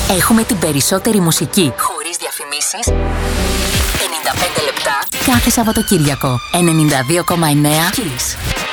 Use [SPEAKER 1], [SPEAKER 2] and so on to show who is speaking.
[SPEAKER 1] Έχουμε την περισσότερη μουσική, χωρίς διαφημίσεις, 55 λεπτά κάθε Σαββατοκύριακο. 92,9 Kiss.